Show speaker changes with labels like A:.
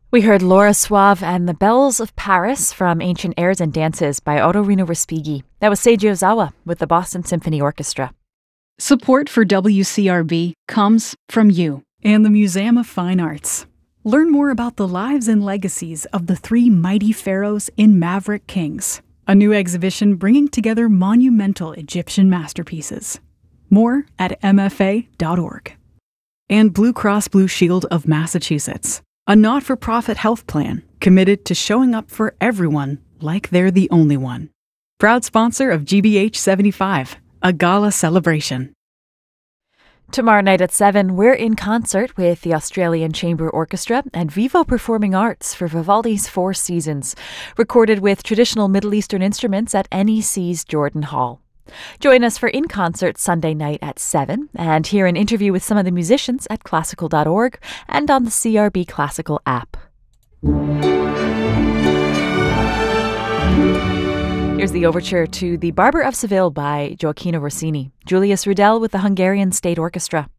A: We heard Laura Suave and the Bells of Paris from Ancient Airs and Dances by Otorino Respighi. That was Seiji Ozawa with the Boston Symphony Orchestra.
B: Support for WCRB comes from you
C: and the Museum of Fine Arts. Learn more about the lives and legacies of the three mighty pharaohs in Maverick Kings, a new exhibition bringing together monumental Egyptian masterpieces. More at mfa.org. And Blue Cross Blue Shield of Massachusetts, a not-for-profit health plan committed to showing up for everyone like they're the only one. Proud sponsor of GBH 75, a gala celebration.
A: Tomorrow night at 7, we're in concert with the Australian Chamber Orchestra and Vivo Performing Arts for Vivaldi's Four Seasons, recorded with traditional Middle Eastern instruments at NEC's Jordan Hall. Join us for In Concert Sunday night at 7 and hear an interview with some of the musicians at classical.org and on the CRB Classical app. Here's the overture to The Barber of Seville by Gioachino Rossini. Julius Rudel with the Hungarian State Orchestra.